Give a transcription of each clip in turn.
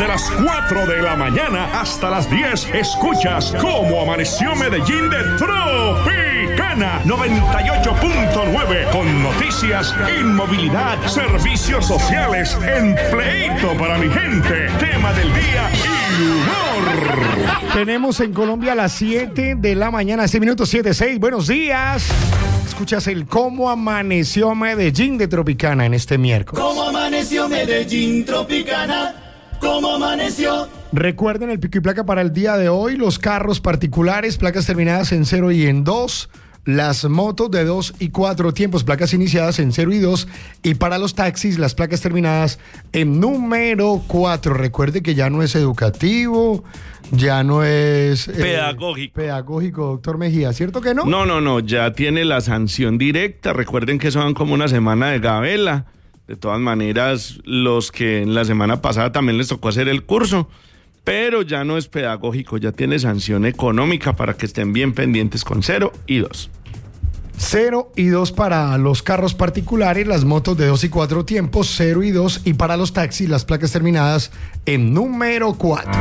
Desde las 4 de la mañana hasta las 10 escuchas Cómo Amaneció Medellín de Tropicana 98.9 con noticias, inmovilidad, servicios sociales, empleito para mi gente, tema del día y humor. Tenemos en Colombia a las 7 de la mañana, 6 minutos 7:06. Buenos días. Escuchas el Cómo Amaneció Medellín de Tropicana en este miércoles. ¿Cómo amaneció Medellín, Tropicana? ¿Cómo amaneció? Recuerden el pico y placa para el día de hoy, los carros particulares, placas terminadas en 0 y en 2, las motos de 2 y 4 tiempos, placas iniciadas en 0 y 2, y para los taxis, las placas terminadas en número 4. Recuerde que ya no es educativo, ya no es pedagógico, doctor Mejía, ¿cierto que no? No, ya tiene la sanción directa. Recuerden que eso van como una semana de gabela. De todas maneras, los que en la semana pasada también les tocó hacer el curso, pero ya no es pedagógico, ya tiene sanción económica para que estén bien pendientes con 0 y 2. 0 y 2 para los carros particulares, las motos de 2 y 4 tiempos, 0 y 2, y para los taxis, las placas terminadas en número 4.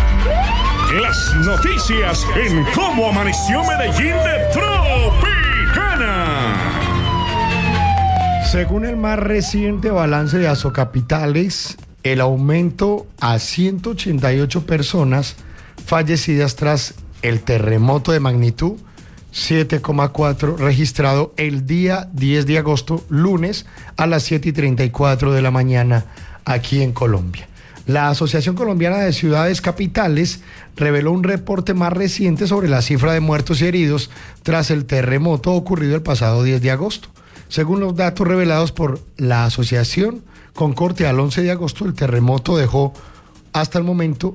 Las noticias en Cómo Amaneció Medellín de Tropicana. Según el más reciente balance de Asocapitales, el aumento a 188 personas fallecidas tras el terremoto de magnitud 7,4 registrado el día 10 de agosto, lunes, a las 7:34 de la mañana aquí en Colombia. La Asociación Colombiana de Ciudades Capitales reveló un reporte más reciente sobre la cifra de muertos y heridos tras el terremoto ocurrido el pasado 10 de agosto. Según los datos revelados por la asociación, con corte al 11 de agosto, el terremoto dejó hasta el momento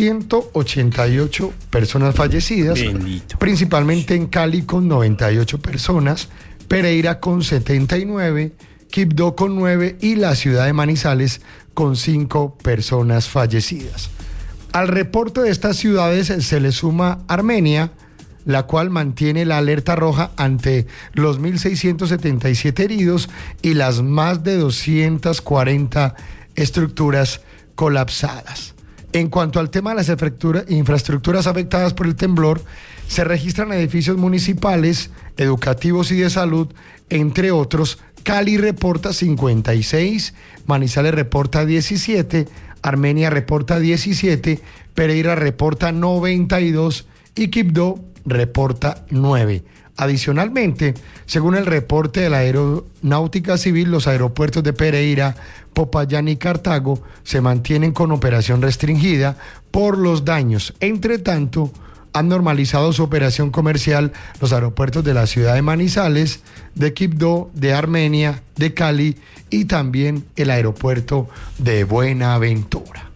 188 personas fallecidas, principalmente en Cali con 98 personas, Pereira con 79, Quibdó con 9 y la ciudad de Manizales con 5 personas fallecidas. Al reporte de estas ciudades se le suma Armenia, la cual mantiene la alerta roja ante los 1.677 heridos y las más de 240 estructuras colapsadas. En cuanto al tema de las infraestructuras afectadas por el temblor, se registran edificios municipales, educativos y de salud, entre otros. Cali reporta 56, Manizales reporta 17, Armenia reporta 17, Pereira reporta 92 y Quibdó reporta 9. Adicionalmente, según el reporte de la Aeronáutica Civil, los aeropuertos de Pereira, Popayán y Cartago se mantienen con operación restringida por los daños. Entre tanto, han normalizado su operación comercial los aeropuertos de la ciudad de Manizales, de Quibdó, de Armenia, de Cali y también el aeropuerto de Buenaventura.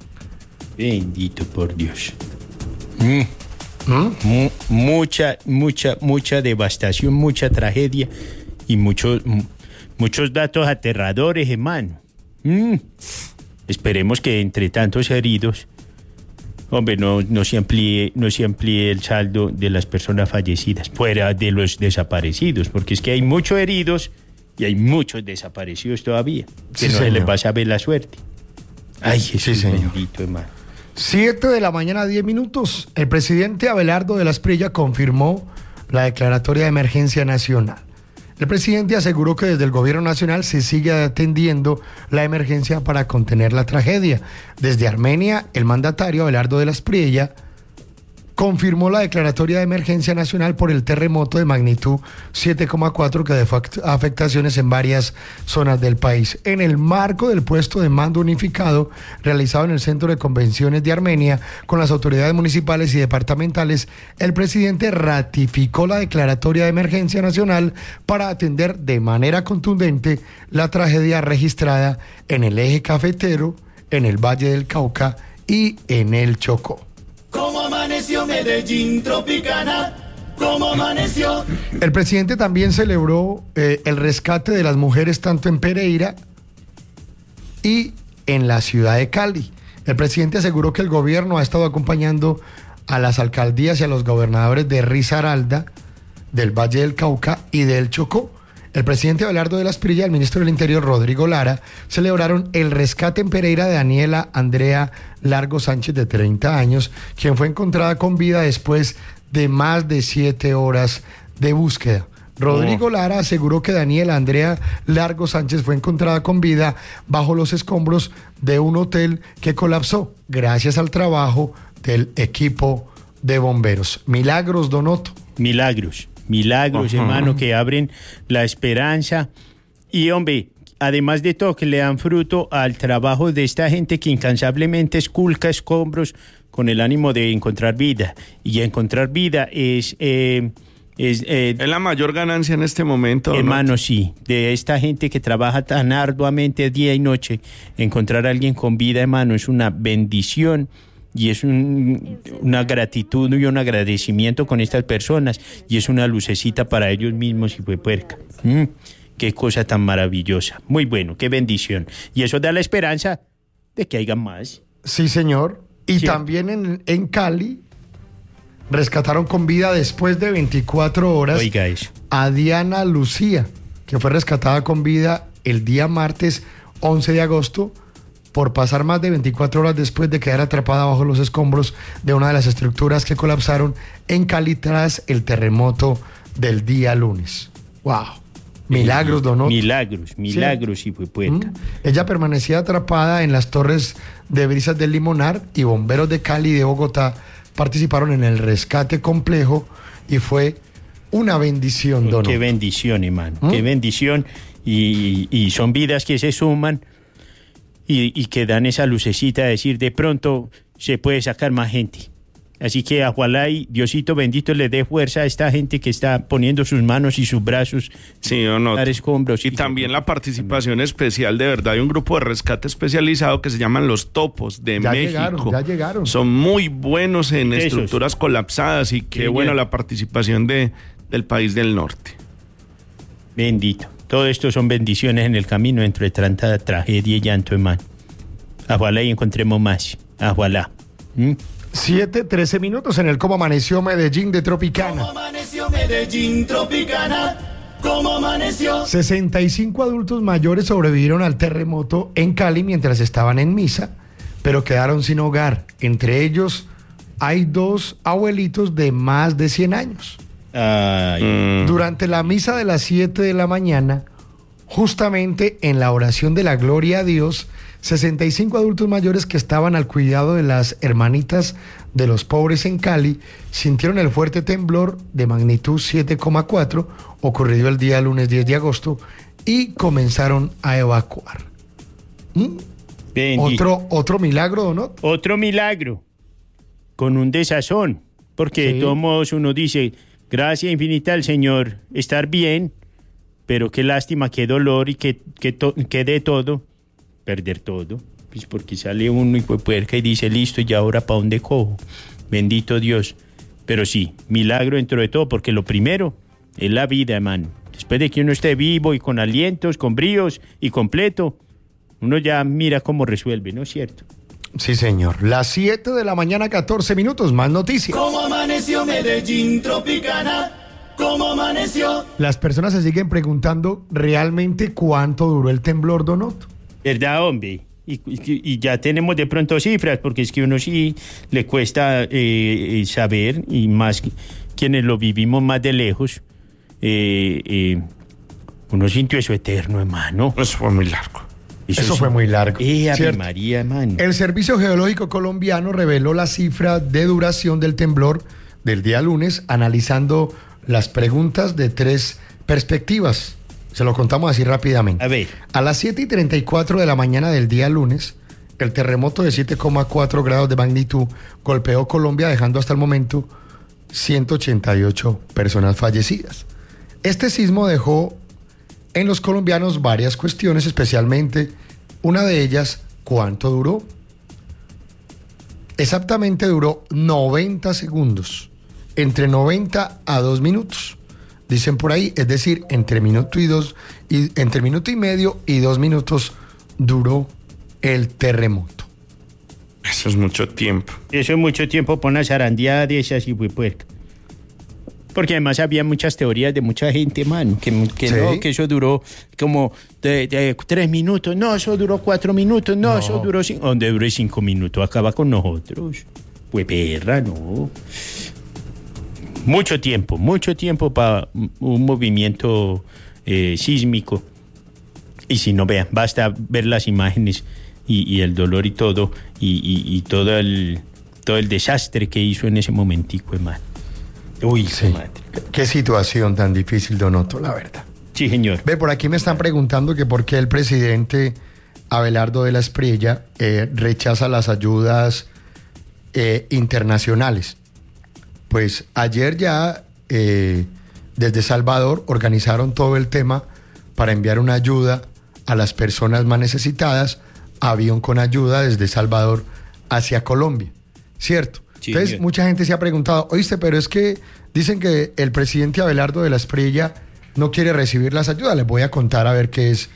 Bendito por Dios. Mucha devastación, mucha tragedia y muchos datos aterradores, hermano. Esperemos que entre tantos heridos, hombre, no se amplíe el saldo de las personas fallecidas, fuera de los desaparecidos, porque es que hay muchos heridos y hay muchos desaparecidos todavía, que no se les va a saber la suerte. Ay, Jesús bendito, hermano. 7 de la mañana, 10 minutos. El presidente Abelardo de la Espriella confirmó la declaratoria de emergencia nacional. El presidente aseguró que desde el gobierno nacional se sigue atendiendo la emergencia para contener la tragedia. Desde Armenia, el mandatario Abelardo de la Espriella confirmó la declaratoria de emergencia nacional por el terremoto de magnitud 7,4 que dejó afectaciones en varias zonas del país. En el marco del puesto de mando unificado realizado en el Centro de Convenciones de Armenia con las autoridades municipales y departamentales, el presidente ratificó la declaratoria de emergencia nacional para atender de manera contundente la tragedia registrada en el eje cafetero, en el Valle del Cauca y en el Chocó. ¿Cómo amaneció Medellín, Tropicana? ¿Cómo amaneció? El presidente también celebró el rescate de las mujeres tanto en Pereira y en la ciudad de Cali. El presidente aseguró que el gobierno ha estado acompañando a las alcaldías y a los gobernadores de Risaralda, del Valle del Cauca y del Chocó El presidente Abelardo de la Espriella y el ministro del Interior, Rodrigo Lara, celebraron el rescate en Pereira de Daniela Andrea Largo Sánchez, de 30 años, quien fue encontrada con vida después de más de 7 horas de búsqueda. Rodrigo Lara aseguró que Daniela Andrea Largo Sánchez fue encontrada con vida bajo los escombros de un hotel que colapsó gracias al trabajo del equipo de bomberos. Milagros, Donoto. Milagros, hermano, que abren la esperanza. Y, hombre, además de todo, que le dan fruto al trabajo de esta gente que incansablemente esculca escombros con el ánimo de encontrar vida. Y encontrar vida es la mayor ganancia en este momento, hermano, ¿no? Sí, de esta gente que trabaja tan arduamente día y noche, encontrar a alguien con vida, hermano, es una bendición y es una gratitud y un agradecimiento con estas personas y es una lucecita para ellos mismos y fue puerca. Qué cosa tan maravillosa, muy bueno, qué bendición. Y eso da la esperanza de que haya más. Sí, señor. Y sí. También en Cali rescataron con vida después de 24 horas a Diana Lucía, que fue rescatada con vida el día martes 11 de agosto por pasar más de 24 horas después de quedar atrapada bajo los escombros de una de las estructuras que colapsaron en Cali tras el terremoto del día lunes. ¡Wow! Milagros, Donoto. Milagros, y fue puerca. Ella permanecía atrapada en las torres de brisas del Limonar y bomberos de Cali y de Bogotá participaron en el rescate complejo y fue una bendición, Donoto. Qué bendición, hermano, qué bendición. Y son vidas que se suman y que dan esa lucecita de decir, de pronto se puede sacar más gente. Así que ojalá y Diosito bendito le dé fuerza a esta gente que está poniendo sus manos y sus brazos en escombros. Y también la participación especial, de verdad, hay un grupo de rescate especializado que se llaman Los Topos de México. Ya llegaron. Son muy buenos en estructuras colapsadas y qué bueno la participación del país del norte. Bendito. Todo esto son bendiciones en el camino entre tanta tragedia y llanto, hermano. Ojalá y encontremos más. Ojalá. 7:13 minutos en el Cómo Amaneció Medellín de Tropicana. ¿Cómo amaneció Medellín, Tropicana? ¿Cómo amaneció? 65 adultos mayores sobrevivieron al terremoto en Cali mientras estaban en misa, pero quedaron sin hogar. Entre ellos hay 2 abuelitos de más de 100 años. Durante la misa de las 7 de la mañana, justamente en la oración de la gloria a Dios, 65 adultos mayores que estaban al cuidado de las hermanitas de los pobres en Cali sintieron el fuerte temblor de magnitud 7,4 ocurrido el día lunes 10 de agosto y comenzaron a evacuar. Otro milagro, ¿no? Otro milagro, con un desazón, porque de todos modos uno dice, gracias infinita al Señor, estar bien, pero qué lástima, qué dolor y que de todo. Perder todo, pues porque sale uno y fue puerca y dice, listo, ¿y ahora para dónde cojo? Bendito Dios. Pero sí, milagro dentro de todo, porque lo primero es la vida, hermano. Después de que uno esté vivo y con alientos, con bríos y completo, uno ya mira cómo resuelve, ¿no es cierto? Sí, señor. Las 7 de la mañana, 14 minutos, más noticias. ¿Cómo amaneció Medellín, Tropicana? ¿Cómo amaneció? Las personas se siguen preguntando realmente cuánto duró el temblor, Donoto. ¿Verdad, hombre? Y ya tenemos de pronto cifras, porque es que uno sí le cuesta saber, y más quienes lo vivimos más de lejos, uno sintió eso eterno, hermano. Eso fue muy largo. Eso fue muy largo. Ave María, hermano. El Servicio Geológico Colombiano reveló la cifra de duración del temblor del día lunes, analizando las preguntas de 3 perspectivas. Se lo contamos así rápidamente. A ver. A las 7:34 de la mañana del día lunes, el terremoto de 7,4 grados de magnitud golpeó Colombia, dejando hasta el momento 188 personas fallecidas. Este sismo dejó en los colombianos varias cuestiones, especialmente una de ellas, ¿cuánto duró? Exactamente duró 90 segundos, entre 90 a 2 minutos. Dicen por ahí, es decir, entre minuto y medio y 2 minutos duró el terremoto. Eso es mucho tiempo. Eso es mucho tiempo para una zarandeada de esas y fue puerca. Porque además había muchas teorías de mucha gente, mano, que ¿Sí? no, que eso duró como de 3 minutos, no, eso duró 4 minutos, no, eso duró 5, donde duró 5 minutos, acaba con nosotros. Pues perra, no. Mucho tiempo para un movimiento sísmico. Y si no, vean, basta ver las imágenes y el dolor y todo, y todo el desastre que hizo en ese momentico, hermano. Uy, Sí. madre. Qué situación tan difícil, Don Otto, la verdad. Sí, señor. Ve, por aquí me están preguntando que por qué el presidente Abelardo de la Espriella rechaza las ayudas internacionales. Pues ayer ya desde Salvador organizaron todo el tema para enviar una ayuda a las personas más necesitadas, avión con ayuda desde Salvador hacia Colombia, ¿cierto? Sí, Entonces señor. mucha gente se ha preguntado, oíste, pero es que dicen que el presidente Abelardo de la Espriella no quiere recibir las ayudas. Les voy a contar a ver qué es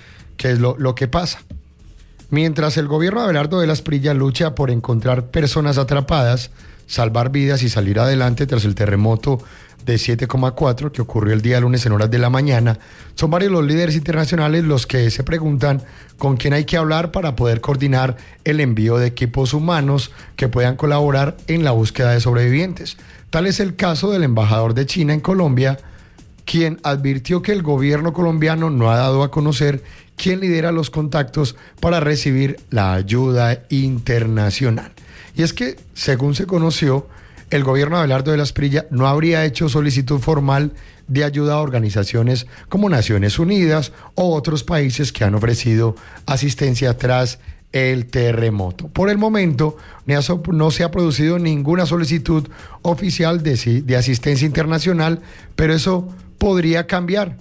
lo que pasa. Mientras el gobierno de Abelardo de la Espriella lucha por encontrar personas atrapadas, salvar vidas y salir adelante tras el terremoto de 7,4 que ocurrió el día lunes en horas de la mañana, son varios los líderes internacionales los que se preguntan con quién hay que hablar para poder coordinar el envío de equipos humanos que puedan colaborar en la búsqueda de sobrevivientes. Tal es el caso del embajador de China en Colombia, quien advirtió que el gobierno colombiano no ha dado a conocer quién lidera los contactos para recibir la ayuda internacional. Y es que, según se conoció, el gobierno de Abelardo de la Espriella no habría hecho solicitud formal de ayuda a organizaciones como Naciones Unidas o otros países que han ofrecido asistencia tras el terremoto. Por el momento, no se ha producido ninguna solicitud oficial de asistencia internacional, pero eso podría cambiar.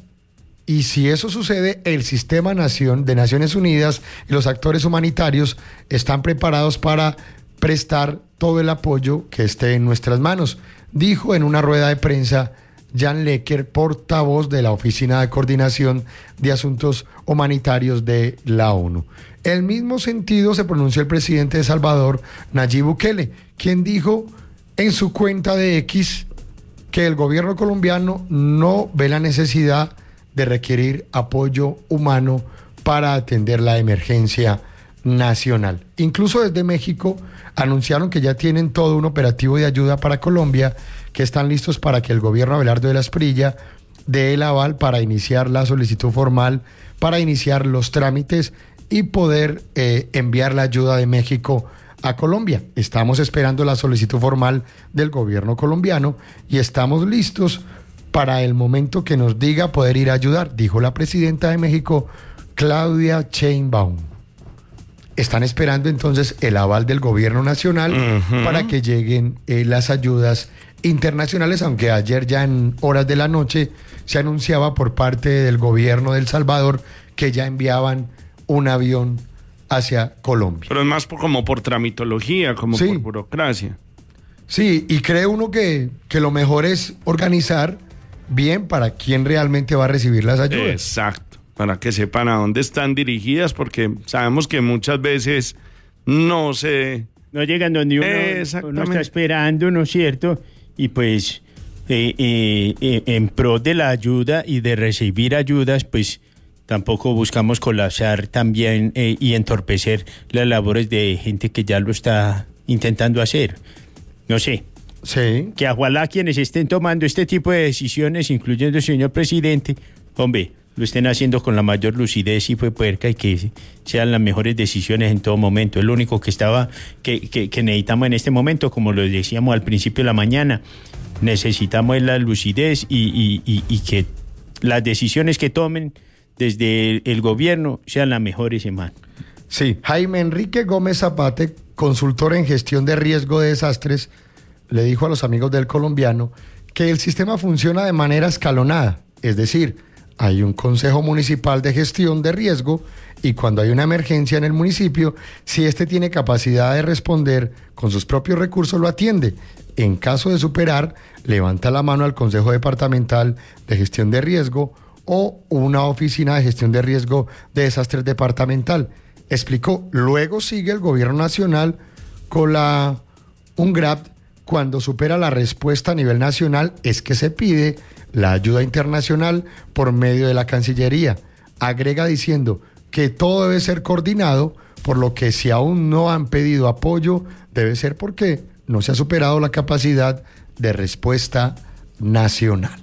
Y si eso sucede, el sistema de Naciones Unidas y los actores humanitarios están preparados para prestar todo el apoyo que esté en nuestras manos, dijo en una rueda de prensa Jan Lecker, portavoz de la Oficina de Coordinación de Asuntos Humanitarios de la ONU. En el mismo sentido se pronunció el presidente de Salvador, Nayib Bukele, quien dijo en su cuenta de X que el gobierno colombiano no ve la necesidad de requerir apoyo humano para atender la emergencia nacional. Incluso desde México anunciaron que ya tienen todo un operativo de ayuda para Colombia, que están listos para que el gobierno Abelardo de la Espriella dé el aval para iniciar la solicitud formal, para iniciar los trámites y poder enviar la ayuda de México a Colombia. Estamos esperando la solicitud formal del gobierno colombiano y estamos listos para el momento que nos diga poder ir a ayudar, dijo la presidenta de México, Claudia Sheinbaum. Están esperando entonces el aval del gobierno nacional para que lleguen las ayudas internacionales, aunque ayer ya en horas de la noche se anunciaba por parte del gobierno de El Salvador que ya enviaban un avión hacia Colombia. Pero es más como por tramitología, como Sí. por burocracia. Sí, y cree uno que lo mejor es organizar bien para quién realmente va a recibir las ayudas. Exacto, para que sepan a dónde están dirigidas, porque sabemos que muchas veces no se... No llegan donde uno Exactamente. está esperando, ¿no es cierto? Y pues en pro de la ayuda y de recibir ayudas, pues tampoco buscamos colapsar también y entorpecer las labores de gente que ya lo está intentando hacer. No sé, Sí. que ojalá quienes estén tomando este tipo de decisiones, incluyendo el señor presidente, hombre, lo estén haciendo con la mayor lucidez y puerca y que sean las mejores decisiones en todo momento. Es lo único que necesitamos en este momento, como lo decíamos al principio de la mañana, necesitamos la lucidez y que las decisiones que tomen desde el gobierno sean las mejores, hermano. Sí, Jaime Enrique Gómez Zapate, consultor en gestión de riesgo de desastres, le dijo a los amigos del colombiano que el sistema funciona de manera escalonada, es decir, hay un consejo municipal de gestión de riesgo y cuando hay una emergencia en el municipio, si éste tiene capacidad de responder con sus propios recursos, lo atiende. En caso de superar, levanta la mano al Consejo Departamental de Gestión de Riesgo o una oficina de gestión de riesgo de desastres departamental. Explicó, luego sigue el gobierno nacional con la UNGRAP cuando supera la respuesta a nivel nacional es que se pide la ayuda internacional por medio de la Cancillería. Agrega diciendo que todo debe ser coordinado, por lo que si aún no han pedido apoyo, debe ser porque no se ha superado la capacidad de respuesta nacional.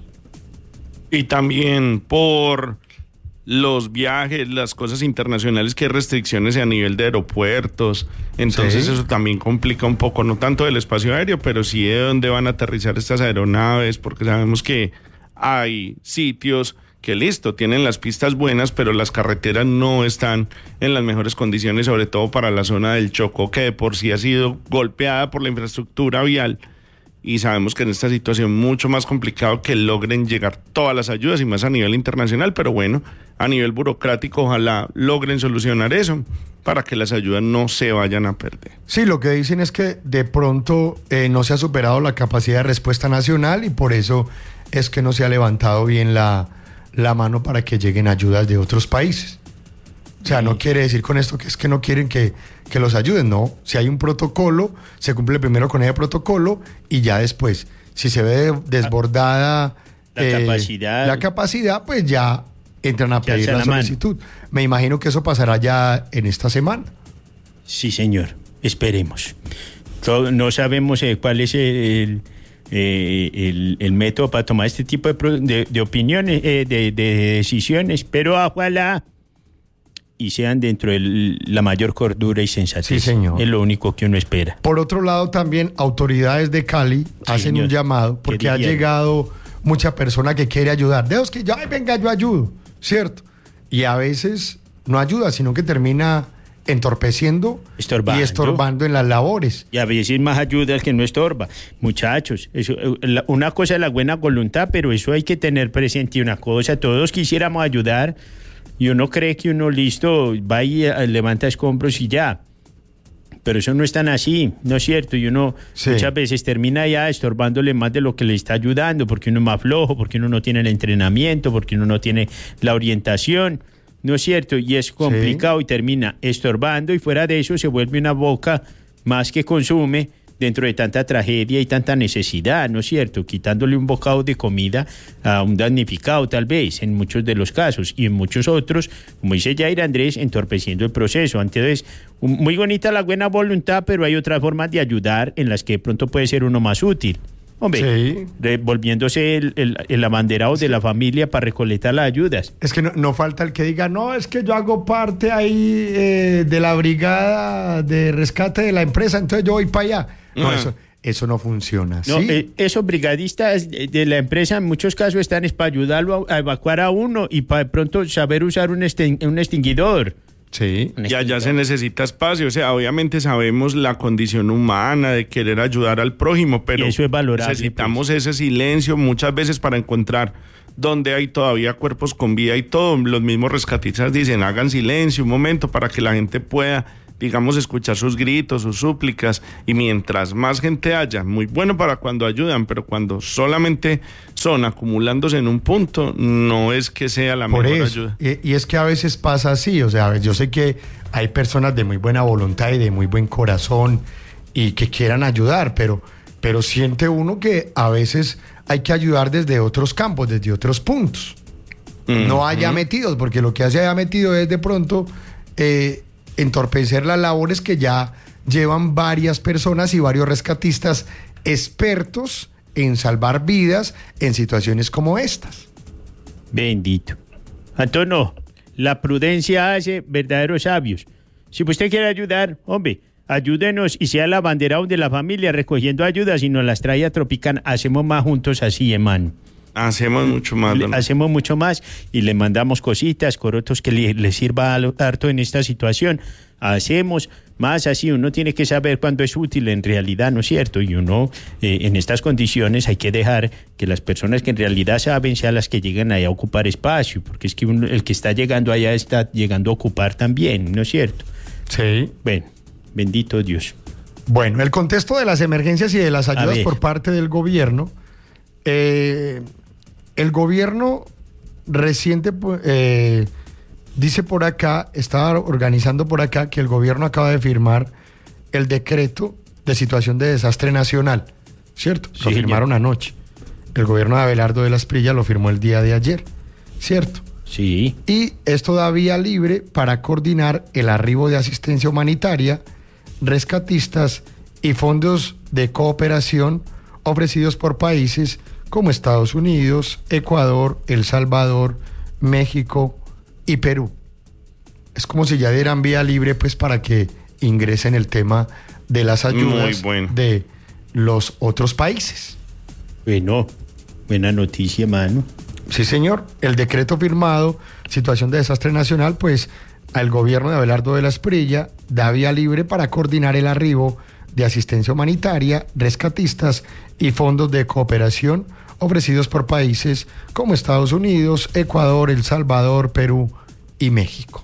Y también por los viajes, las cosas internacionales, que hay restricciones a nivel de aeropuertos. Entonces eso también complica un poco, no tanto el espacio aéreo, pero sí de dónde van a aterrizar estas aeronaves, porque sabemos que hay sitios que listo, tienen las pistas buenas, pero las carreteras no están en las mejores condiciones, sobre todo para la zona del Chocó, que de por sí ha sido golpeada por la infraestructura vial. Y sabemos que en esta situación mucho más complicado que logren llegar todas las ayudas y más a nivel internacional, pero bueno, a nivel burocrático ojalá logren solucionar eso para que las ayudas no se vayan a perder. Sí, lo que dicen es que de pronto no se ha superado la capacidad de respuesta nacional y por eso es que no se ha levantado bien la mano para que lleguen ayudas de otros países. O sea, no quiere decir con esto que es que no quieren que los ayuden, no. Si hay un protocolo, se cumple primero con ese protocolo y ya después, si se ve desbordada la capacidad, pues ya entran a pedir la solicitud. Me imagino que eso pasará ya en esta semana. Sí, señor. Esperemos. No sabemos cuál es el método para tomar este tipo de opiniones, de decisiones, pero ojalá y sean dentro de la mayor cordura y sensatez. Sí, señor. Es lo único que uno espera. Por otro lado, también autoridades de Cali hacen un llamado porque ha llegado mucha persona que quiere ayudar. De los que yo, venga, yo ayudo, ¿cierto? Y a veces no ayuda, sino que termina entorpeciendo y estorbando en las labores. Y a veces más ayuda el que no estorba. Muchachos, una cosa es la buena voluntad, pero eso hay que tener presente una cosa. Todos quisiéramos ayudar y uno cree que uno listo va y levanta escombros y ya. Pero eso no es tan así, ¿no es cierto? Y uno muchas veces termina ya estorbándole más de lo que le está ayudando, porque uno es más flojo, porque uno no tiene el entrenamiento, porque uno no tiene la orientación, ¿no es cierto? Y es complicado y termina estorbando y fuera de eso se vuelve una boca más que consume dentro de tanta tragedia y tanta necesidad, ¿no es cierto? Quitándole un bocado de comida a un damnificado tal vez, en muchos de los casos, y en muchos otros, como dice Jair Andrés, entorpeciendo el proceso. Entonces, muy bonita la buena voluntad, pero hay otras formas de ayudar en las que de pronto puede ser uno más útil. Hombre, volviéndose el abanderado de la familia para recolectar las ayudas. Es que no falta el que diga, no, es que yo hago parte ahí de la brigada de rescate de la empresa, entonces yo voy para allá. No, eso no funciona. No, ¿sí? Esos brigadistas de la empresa en muchos casos están para ayudarlo a evacuar a uno y para de pronto saber usar un extinguidor. Sí. Y allá se necesita espacio, o sea, obviamente sabemos la condición humana de querer ayudar al prójimo, pero eso es valorable, necesitamos ese silencio muchas veces para encontrar donde hay todavía cuerpos con vida y todo. Los mismos rescatistas dicen, hagan silencio un momento para que la gente pueda, digamos, escuchar sus gritos, sus súplicas, y mientras más gente haya, muy bueno para cuando ayudan, pero cuando solamente son acumulándose en un punto, no es que sea la mejor ayuda. Y es que a veces pasa así, o sea, yo sé que hay personas de muy buena voluntad y de muy buen corazón y que quieran ayudar, pero siente uno que a veces hay que ayudar desde otros campos, desde otros puntos. No allá metidos, porque lo que hace allá metido es de pronto entorpecer las labores que ya llevan varias personas y varios rescatistas expertos en salvar vidas en situaciones como estas. Bendito. Antonio, la prudencia hace verdaderos sabios. Si usted quiere ayudar, hombre, ayúdenos y sea el abanderado de la familia recogiendo ayudas y nos las trae a Tropicana. Hacemos más juntos así, hermano. Hacemos mucho más. Hacemos mucho más y le mandamos cositas, corotos que le sirva harto en esta situación. Hacemos más así. Uno tiene que saber cuándo es útil en realidad, ¿no es cierto? Y uno, en estas condiciones, hay que dejar que las personas que en realidad saben sean las que llegan allá a ocupar espacio, porque es que el que está llegando allá está llegando a ocupar también, ¿no es cierto? Sí. Bueno, bendito Dios. Bueno, el contexto de las emergencias y de las ayudas por parte del gobierno. El gobierno reciente dice por acá, estaba organizando por acá que el gobierno acaba de firmar el decreto de situación de desastre nacional. ¿cierto? Sí, Lo firmaron anoche. El gobierno de Abelardo de la Espriella lo firmó el día de ayer, ¿cierto? Sí. Y esto da vía libre para coordinar el arribo de asistencia humanitaria, rescatistas y fondos de cooperación ofrecidos por países como Estados Unidos, Ecuador, El Salvador, México y Perú. Es como si ya dieran vía libre pues para que ingresen el tema de las ayudas de los otros países. Bueno, buena noticia, mano. Sí, señor. El decreto firmado, situación de desastre nacional, pues al gobierno de Abelardo de la Espriella da vía libre para coordinar el arribo de asistencia humanitaria, rescatistas y fondos de cooperación ofrecidos por países como Estados Unidos, Ecuador, El Salvador, Perú y México.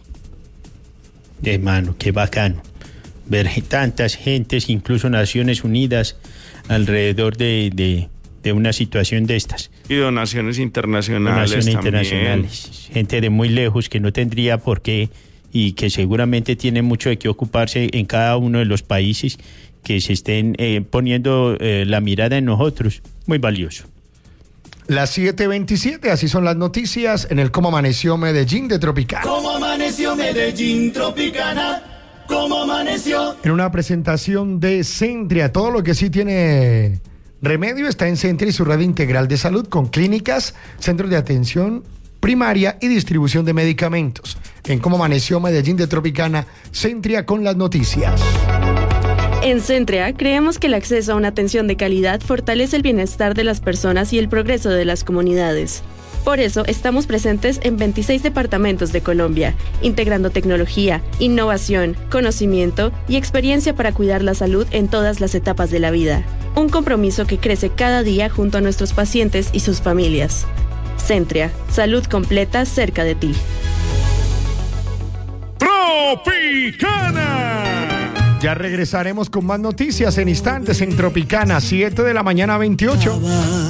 Mano, qué bacano. Ver tantas gentes, incluso Naciones Unidas, alrededor de una situación de estas. Y donaciones internacionales también. Internacionales. Gente de muy lejos que no tendría por qué y que seguramente tiene mucho de qué ocuparse en cada uno de los países que se estén poniendo la mirada en nosotros. Muy valioso. Las 7:27, así son las noticias en el Cómo Amaneció Medellín de Tropicana. Cómo amaneció Medellín, Tropicana. Cómo amaneció. En una presentación de Centria, todo lo que sí tiene remedio está en Centria y su red integral de salud con clínicas, centros de atención primaria y distribución de medicamentos. En Cómo Amaneció Medellín de Tropicana, Centria con las noticias. En Centria, creemos que el acceso a una atención de calidad fortalece el bienestar de las personas y el progreso de las comunidades. Por eso, estamos presentes en 26 departamentos de Colombia, integrando tecnología, innovación, conocimiento y experiencia para cuidar la salud en todas las etapas de la vida. Un compromiso que crece cada día junto a nuestros pacientes y sus familias. Centria, salud completa cerca de ti. Tropicana. Ya regresaremos con más noticias en instantes en Tropicana, 7 de la mañana 28.